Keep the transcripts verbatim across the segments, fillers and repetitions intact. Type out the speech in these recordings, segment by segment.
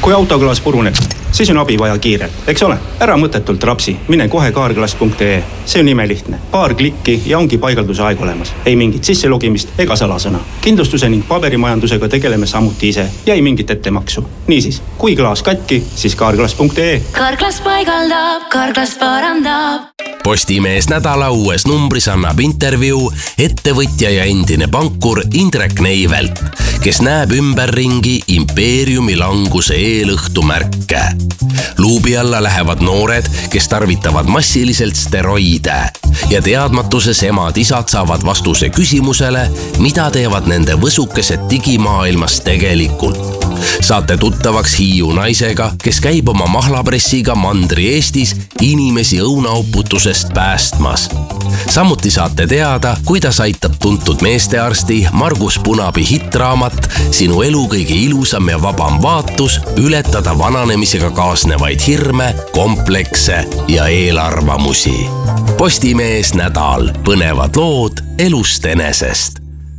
Kui autoklaas puruneb, siis on abi vaja kiirelt, eks ole? Ära mõttetult rapsi, mine kohe kaarglass punkt ee. See on imelihtne. Paar klikki ja ongi paigalduse aeg olemas. Ei mingit sisselogimist ega salasõna. Kindlustuse ning paberimajandusega tegeleme samuti ise ja ei mingit ettemaksu. Niisiis, kui klaas katki, siis kaarglass punkt ee. Kaarglass paigaldab, kaarglass parandab. Postimees nädala uues numbris annab intervjuu ettevõtja ja endine pankur Indrek Neivelt, kes näeb ümberringi impeeriumi languse eelõhtu märke. Luubi alla lähevad noored, kes tarvitavad massiliselt steroide ja teadmatuses emad-isad saavad vastuse küsimusele, mida teevad nende võsukesed digimaailmas tegelikult. Saate tuttavaks Hiiu naisega, kes käib oma mahlapressiga mandri Eestis inimesi õunauputusest päästmas. Samuti saate teada, kuidas aitab tuntud meestearsti Margus Punabi hitraamat Sinu elu kõige ilusam ja vabam vaatus ületada vananemisega kaasnevaid hirme, komplekse ja eelarvamusi. Postimees nädal. Põnevad lood elust enesest.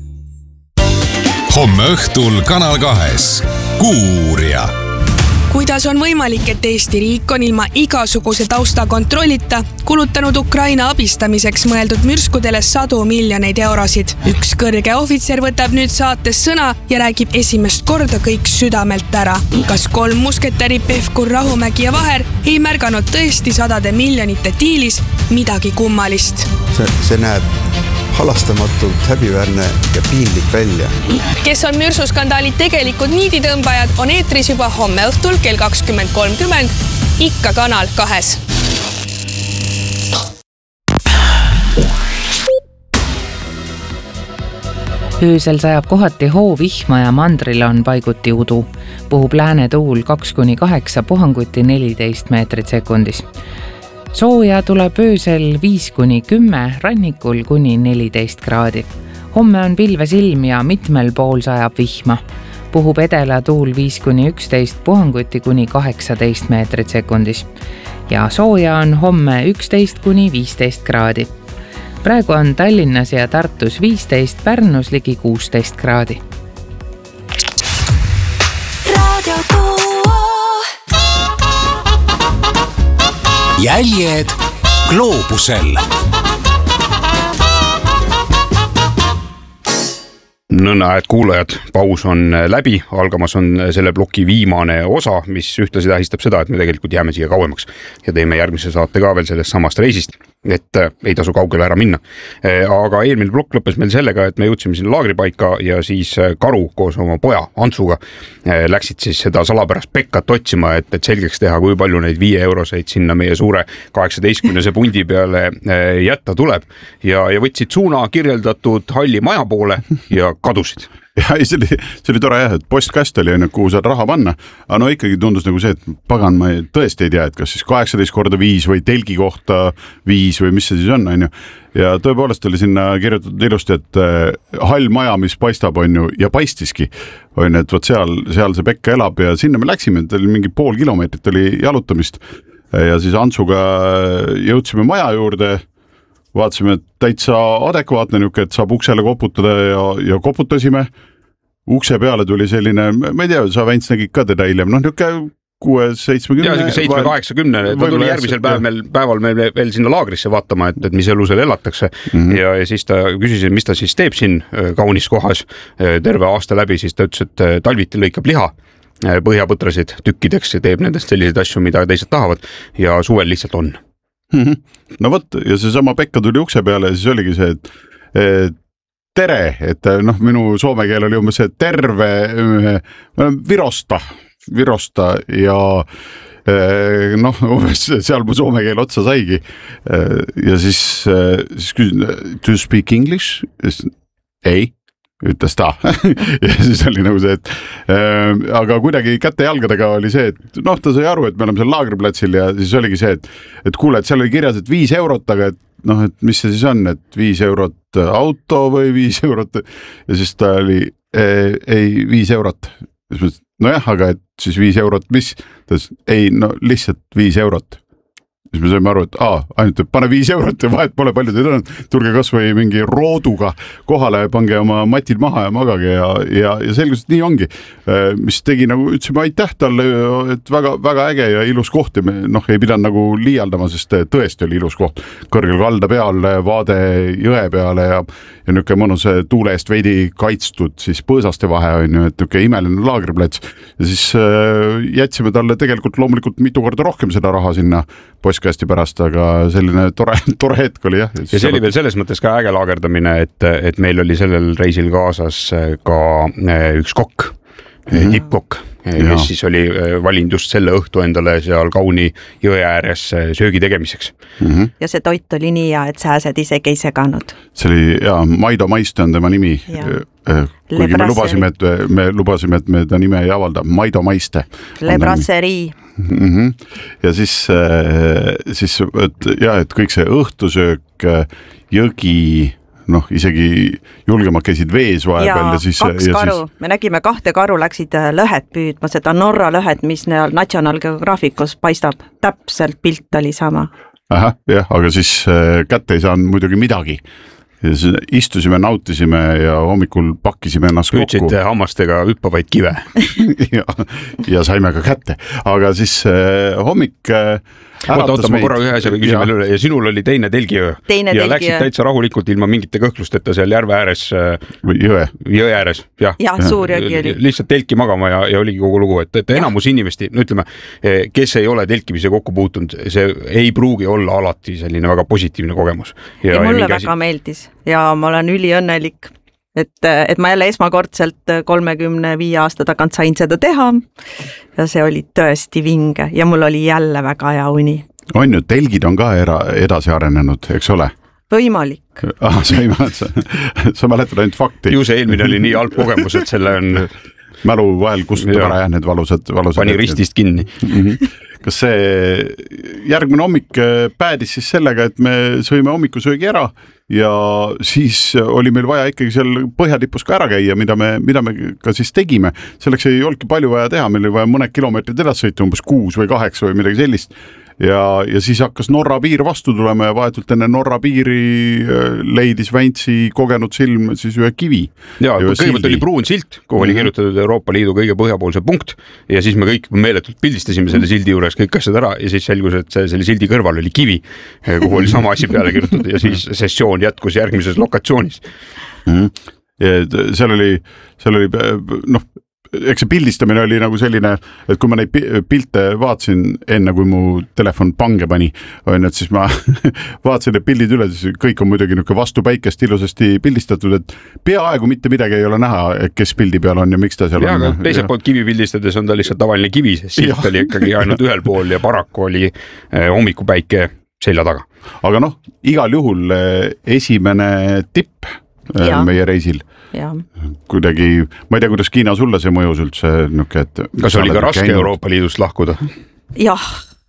Homme õhtul Kanal kahes. Kuurija. Kuidas on võimalik, et Eesti riik on ilma igasuguse tausta kontrollita kulutanud Ukraina abistamiseks mõeldud mürskudele sadu miljoneid eurosid? Üks kõrge ohvitser võtab nüüd saates sõna ja räägib esimest korda kõik südamelt ära. Kas kolm musketäri Pevkur, Rahumägi ja Vaher ei märganud tõesti sadade miljonite diilis midagi kummalist? See, see näeb halastamatult häbiväärne ja piinlik välja. Kes on mürsuskandaali tegelikud niiditõmbajad, on eetris juba homme õhtul kell kakskümmend kolmkümmend, ikka Kanal kahes. Öösel sajab kohati hoovihma ja mandril on paiguti udu. Puhub lääne tuul kaks kuni kaheksa, puhanguti neliteist meetrit sekundis. Sooja tuleb öösel viis kuni kümme, rannikul kuni neliteist kraadi. Homme on pilves ilm ja mitmel pool sajab vihma. Puhub edela tuul viis kuni üksteist, puhanguti kuni kaheksateist meetrit sekundis. Ja sooja on homme üksteist kuni viisteist kraadi. Praegu on Tallinnas ja Tartus viisteist, Pärnus ligi kuusteist kraadi. Jäljed gloobusel. Nõnda, et kuulajad, paus on läbi, algamas on selle ploki viimane osa, mis ühtlasi tähistab seda, et me tegelikult jääme siia kauemaks ja teeme järgmise saate ka veel sellest samast reisist, et ei tasu kaugele ära minna. Aga eelmine plokk lõppes meil sellega, et me jõudsime sinna laagripaika ja siis Karu koos oma poja Antsuga läksid siis seda salapärast Pekkat otsima, et, et selgeks teha, kui palju neid viie euroseid sinna meie suure kaheksateistkümnese pundi peale jätta tuleb ja, ja võtsid suuna kirjeldatud halli maja poole ja kadusid. Ja see oli, see oli tore jah, et postkast oli, kuhu saad raha panna, aga no ikkagi tundus nagu see, et pagan, ma tõesti ei tea, et kas siis kaheksateist korda viis või telgi kohta viis või mis see siis on, on ju. Ja tõepoolest oli sinna kirjutatud ilusti, et hall maja, mis paistab, on ju, ja paistiski, on, et võt seal, seal see Pekka elab ja sinna me läksime, et oli mingi pool kilomeetrit oli jalutamist ja siis Antsuga jõudsime maja juurde, vaatasime, et täitsa adekvaatne niuke, et saab uksele koputada ja, ja koputasime. Ukse peale tuli selline, ma ei tea, sa Vents nägid ka teda hiljem, noh niuke kuue seitsmekümne. Ja seitsme kaheksakümne, ta tuli järgmisel päev meil, päeval meil veel sinna laagrisse vaatama, et, et mis elu seal elatakse. Mm-hmm. Ja, ja siis ta küsis, mis ta siis teeb siin kaunis kohas terve aasta läbi, siis ta ütles, et talviti lõikab liha põhjapõtrasid tükkideks ja teeb nendest selliseid asju, mida teised tahavad ja suvel lihtsalt on. No võt, ja see sama Pekka tuli ukse peale ja siis oligi see, et, et tere, et noh, minu soome keel oli umbes see terve virosta, virosta ja noh, umbes seal mu soome keel otsa saigi ja siis, siis küsin, do you speak English? Ei. Ütles ta. Ja siis oli nagu see, et äh, aga kuidagi käte jalgadega oli see, et noh, ta sai aru, et me oleme seal laagriplatsil ja siis oligi see, et, et kuule, et seal oli kirjas, et viis eurot, aga et noh, et mis see siis on, et viis eurot auto või viis eurot ja siis ta oli ei, ei viis eurot. No jah, aga et siis viis eurot, mis? Ta ütles, ei, no lihtsalt viis eurot. siis me saime aru, et aa, ainult et pane viis eurot ja vahet pole palju teid on, tulge kas või mingi rooduga kohale, pange oma matid maha ja magage ja, ja, ja selgus, et nii ongi. Mis tegi nagu, ütlesime aitäh talle, et väga, väga äge ja ilus koht ja me noh, ei pidanud nagu liialdama, sest tõesti oli ilus koht. Kõrgel kalda peal, vaade jõe peale ja, ja niuke mõnus tuule eest veidi kaitstud siis põõsaste vahe on ju, et niuke imeline laagriplats ja siis jätsime talle tegelikult loomulikult mitu korda rohkem seda raha sinna postkasti pärast, aga selline tore, tore hetk oli jah. Ja see oli veel selles mõttes ka äge laagerdamine, et, et meil oli sellel reisil kaasas ka üks kokk, mm-hmm. tippkokk, kes siis oli valinud just selle õhtu endale seal kauni jõe ääres söögi tegemiseks. Mm-hmm. Ja see toit oli nii hea, et sääsed isegi ei seganud. See oli, jaa, Maido Maiste on tema nimi. Kuigi me lubasime, et me lubasime, et me ta nime ei avalda. Maido Maiste. Le Brasserie. Mm-hmm. Ja siis, siis et, ja, et kõik see õhtusöök, jõgi, noh, isegi julgemad käisid vees vahepeal. Ja, siis, kaks ja karu. Siis... Me nägime kahte karu läksid lõhet püüdma, seda Norra lõhet, mis National Geographikus paistab. Täpselt pilt oli sama. Aha, jah, aga siis kätte ei saanud muidugi midagi. Ja istusime, nautisime ja hommikul pakkisime ennast kokku. Püüdsite hammastega hüppavaid kive. ja, ja saime ka kätte. Aga siis eh, hommik eh, Oota, oota, ma korra ühe asjaga küsime üle ja sinul oli teine telgiöö teine ja telgiöö. Läksid täitsa rahulikult ilma mingite kõhklusteta seal järve ääres või jõe, jõe ääres, jah. Ja, suur jõgi oli. Lihtsalt telki magama ja, ja oligi kogu lugu, et, et enamus inimesti, no ütleme, kes ei ole telkimise kokku puutunud, see ei pruugi olla alati selline väga positiivne kogemus. Ja, ja mulle väga asi... meeldis ja ma olen üliõnnelik. Et, et ma jälle esmakordselt kolmekümne viie aasta tagant sain seda teha ja see oli tõesti vinge ja mul oli jälle väga hea uni. On ju, telgid on ka era, edasi arenenud, eks ole? Võimalik. Ah, sa ei mäleta, sa mäletad ainult fakti. Ju see eelmine oli nii halb kogemus, et selle on... Mälu vahel kustutab ära jah, need valusad, valusad. Pani ristist kinni. Kas see järgmine hommik päädis siis sellega, et me sõime hommikusöögi ära ja siis oli meil vaja ikkagi seal põhjatipus ka ära käia, mida me, mida me ka siis tegime. Selleks ei olnudki palju vaja teha, meil oli vaja mõned kilomeetrid edasi sõita, umbes kuus või kaheksa või midagi sellist. Ja, ja siis hakkas Norra piir vastu tulema ja vahetult enne Norra piiri leidis Väntsi kogenud silm siis ühe kivi. Ja, kõigepealt oli pruun silt, kuhu oli kirjutatud Euroopa Liidu kõige põhjapoolse punkt ja siis me kõik meeletult pildistasime selle sildi juures kõik asjad ära ja siis selgus, et see, selle sildi kõrval oli kivi, kuhu oli sama asi peale kirjutatud ja siis sessioon jätkus järgmises lokatsioonis. Ja seal oli, seal oli noh, eks see pildistamine oli nagu selline, et kui ma neid pilte vaatasin enne, kui mu telefon pange pani, on, et siis ma vaatasin need pildid üle, siis kõik on muidugi niuke vastu päikest ilusasti pildistatud, et peaaegu mitte midagi ei ole näha, kes pildi peal on ja miks ta seal ja, on. Ja, teiselt poolt kivi pildistades on ta lihtsalt tavaline kivi, sest silt oli ikkagi ainult ühel pool ja paraku oli hommikupäike selja taga. Aga noh, igal juhul esimene tipp ja. Meie reisil. Ja. Kuidagi, ma ei tea, kuidas Kiina sulle see mõjus üldse niuke, et... Kas oli ka raske käinud? Euroopa Liidust lahkuda? Jah,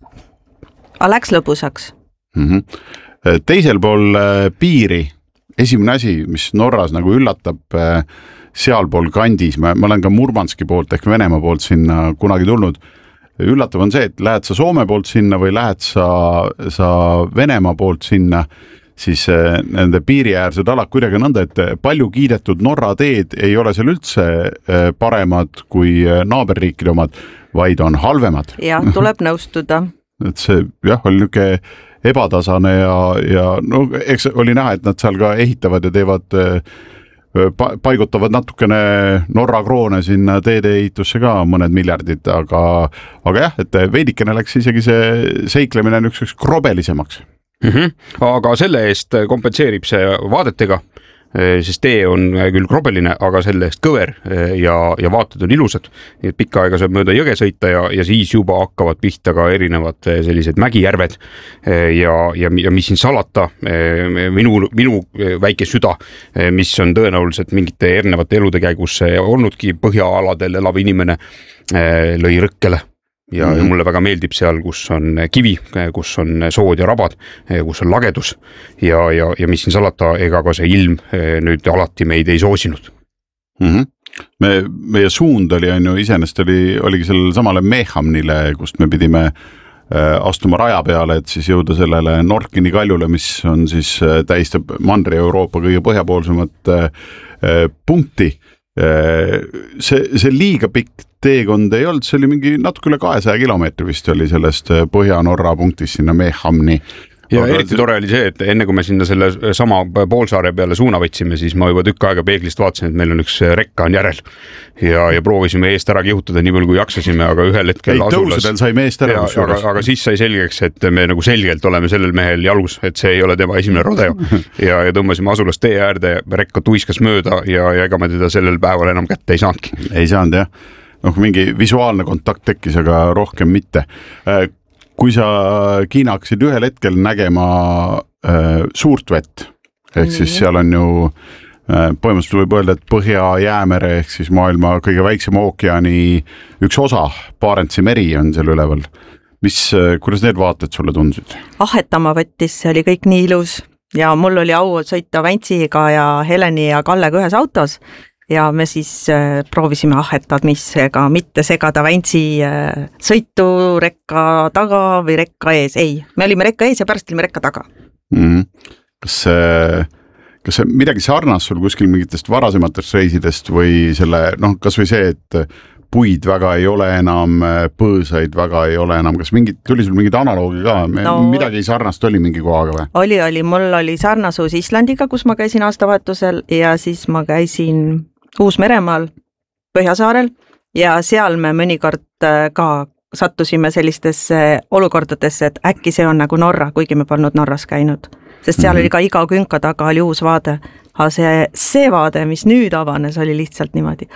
läks lõbusaks. Mm-hmm. Teisel pool piiri, esimene asi, mis Norras nagu üllatab sealpool kandis, ma, ma olen ka Murmanski poolt ehk Venemaa poolt sinna kunagi tulnud, üllatav on see, et lähed sa Soome poolt sinna või lähed sa, sa Venemaa poolt sinna, siis nende piiriäärsed alad kuidagi nõnda, et palju kiidetud Norra teed ei ole seal üldse paremad kui naaberriikide omad, vaid on halvemad. Ja, tuleb nõustuda. Et see jah, oli niuke ebatasane ja, ja no, eks oli näha, et nad seal ka ehitavad ja teevad, paigutavad natukene Norra kroone sinna teede ehitusse ka mõned miljardid, aga, aga jah, et veidikene läks isegi see seiklemine niisuguseks krobelisemaks. Mm-hmm. Aga selle eest kompenseerib see vaadetega, sest tee on küll krobeline, aga selle eest kõver ja, ja vaated on ilusad. Nii et pikka aega saab mööda jõge sõita ja, ja siis juba hakkavad pihta ka erinevad sellised mägijärved ja, ja, ja mis siin salata, minu, minu väike süda, mis on tõenäoliselt mingite erinevate elude käigus olnudki põhjaaladel elav inimene, lõi rõkkele. Ja, mm-hmm. ja mulle väga meeldib seal, kus on kivi, kus on sood ja rabad, kus on lagedus ja, ja, ja mis siin salata, ega ka see ilm nüüd alati meid ei soosinud. Mm-hmm. Me, meie suund oli, on ju, iseenest oli, oligi sellele samale Mehamnile, kust me pidime astuma raja peale, et siis jõuda sellele Norkini kaljule, mis on siis tähistab Mandri-Euroopa kõige põhjapoolsemat punkti. See, see liiga pikk teekond ei olnud, see oli mingi natuke üle kahesaja kilomeetri vist oli sellest Põhja-Norra punktist sinna Mehamni. Ja aga eriti tore oli see, et enne kui me sinna selle sama poolsaare peale suuna võtsime, siis ma juba tükk aega peeglist vaatasin, et meil on üks rekka on järel ja, ja proovisime eest ära kihutada nii palju kui jaksasime, aga ühel hetkel ei, asulas, tõusedel saime eest ära. Ja, aga, aga siis sai selgeks, et me nagu selgelt oleme sellel mehel jalgus, et see ei ole tema esimene rodeo ja, ja tõmbasime asulas tee äärde, rekka tuiskas mööda ja, ja ega me teda sellel päeval enam kätte ei saanudki. Ei saanud jah, noh mingi visuaalne kontakt tekkis, aga rohkem mitte. Kui sa, Kiina, hakkasid ühel hetkel nägema äh, suurt vett, ehk siis seal on ju äh, põhimõtteliselt võib öelda, et Põhja-Jäämere ehk siis maailma kõige väiksem ookeani üks osa, Barentsi meri on seal üleval. Mis, äh, kuidas need vaated sulle tundusid? Ahetama võttis, see oli kõik nii ilus ja mul oli au sõita Väntsiga ja Heleni ja Kallega ühes autos. Ja me siis äh, proovisime ahetad, mis ega mitte segada Väntsi äh, sõitu rekka taga või rekka ees. Ei, me olime rekka ees ja pärast olime rekka taga. Mm-hmm. Kas, kas see midagi sarnas sul kuskil mingitest varasematest reisidest või selle, noh, kas või see, et puid väga ei ole enam, põõsaid väga ei ole enam, kas mingid, tuli sul mingid analoogi ka, no, midagi sarnast oli mingi kohaga või? Oli, oli, mul oli sarnasus Islandiga, kus ma käisin aastavahetusel ja siis ma käisin Uus-Meremaal, Põhjasaarel ja seal me mõnikord ka sattusime sellistesse olukordadesse, et äkki see on nagu Norra, kuigi me polnud Norras käinud. Sest seal mm-hmm. oli ka iga künka taga oli uus vaade. Aga see, see vaade, mis nüüd avanes, oli lihtsalt niimoodi.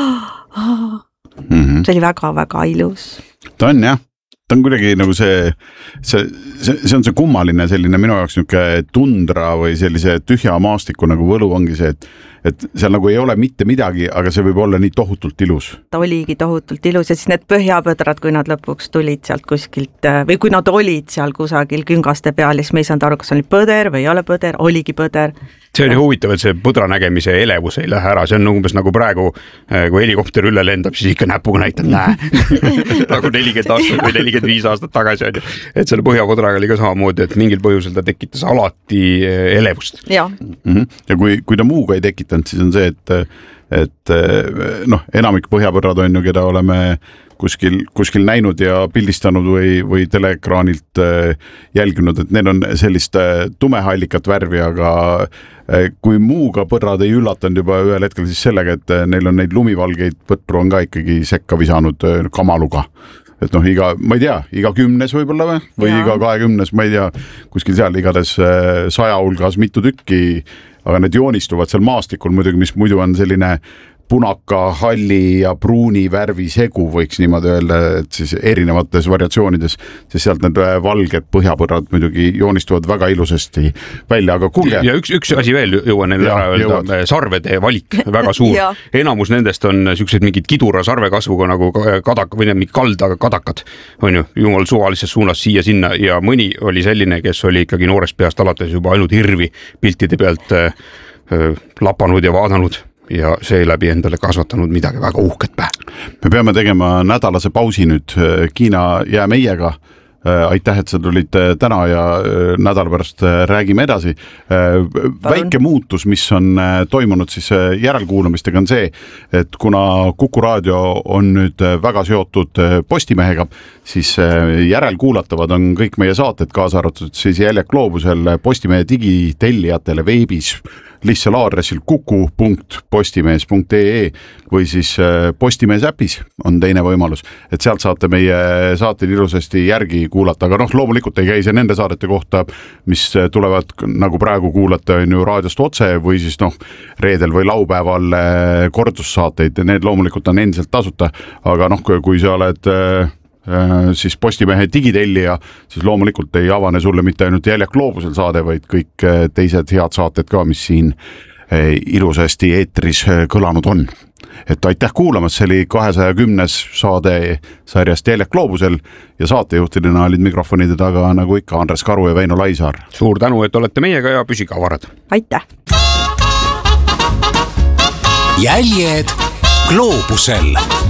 Mm-hmm. See oli väga-väga ilus. Ta on jah. Ta on kuidagi nagu see, see, see, see on see kummaline selline minu jaoks niisugune tundra või sellise tühja maastiku nagu võlu ongi see, et et seal nagu ei ole mitte midagi, aga see võib olla nii tohutult ilus. Ta oligi tohutult ilus ja siis need põhjapõdrad, kui nad lõpuks tulid sealt kuskilt või kui nad olid seal kusagil küngaste peal, siis me ei saanud aru, kas oli põder või ei ole põder, oligi põder. See oli huvitav, et see põdra nägemise elevus ei lähe ära, see on umbes nagu praegu, kui helikopter üle lendab, siis ikka näpuga näitab, näe, nagu nelikümmend aastat või nelikümmend viis aastat tagasi on ju. Et selle põhjapõdraga oli ka samamoodi, et mingil põhjusel ta tekitas alati elevust. Ja, mm-hmm. ja kui, kui ta muuga ei tekitanud, siis on see, et, et noh, enamik põhjapõdrad on ju, keda oleme kuskil, kuskil näinud ja pildistanud või, või teleekraanilt jälginud, et need on sellist tumehallikat värvi, aga kui muuga põdrad ei üllatanud juba ühel hetkel siis sellega, et neil on neid lumivalgeid põtru on ka ikkagi sekka visanud kamaluga. Et noh, iga, ma ei tea, iga kümnes võib-olla või, või ja. Iga kahekümnes, ma ei tea, kuskil seal igades saja hulgas mitu tükki, aga need joonistuvad seal maastikul muidugi, mis muidu on selline punaka, halli ja pruuni värvi segu, võiks niimoodi öelda, et siis erinevates variatsioonides, siis sealt need valged põhjapõrrad muidugi joonistuvad väga ilusasti välja, aga kuulge. Ja üks, üks asi veel jõuan neile ära öelda, sarvede valik väga suur. Enamus nendest on sellised mingid kidura sarvekasvuga nagu kadak, või mingi kaldaga kadakad, on ju, jumal suvalises suunas siia sinna ja mõni oli selline, kes oli ikkagi noorest peast alates juba ainult hirvi piltide pealt äh, lapanud ja vaadanud ja see läbi endale kasvatanud midagi väga uhket pähe. Me peame tegema nädalase pausi nüüd, Kiina jää meiega. Aitäh, et sa tulid täna ja nädala pärast räägime edasi. Väike muutus, mis on toimunud siis järelkuulamistega on see, et kuna Kuku Raadio on nüüd väga seotud Postimehega, siis järelkuulatavad on kõik meie saated, kaasa arvatud siis Jäljak Gloobusel Postimehe digitellijatele veebis lihtsal aadressil kuku punkt postimees punkt ee või siis Postimees äpis on teine võimalus, et sealt saate meie saated ilusasti järgi kuulata, aga noh, loomulikult ei käi see nende saadete kohta, mis tulevad nagu praegu kuulata on ju raadiost otse või siis noh, reedel või laupäeval kordussaateid, need loomulikult on endiselt tasuta, aga noh, kui sa oled siis Postimehe digitellija, siis loomulikult ei avane sulle mitte ainult Jäljak Gloobusel saade, vaid kõik teised head saated ka, mis siin ilusasti eetris kõlanud on. Et aitäh kuulamas, see oli kahesaja kümnes saade sarjast Jäljak Gloobusel ja saatejuhtidena olid mikrofonide taga nagu ikka Andres Karu ja Väino Laisaar. Suur tänu, et olete meiega ja püsige avarad. Aitäh! Jäljed Gloobusel.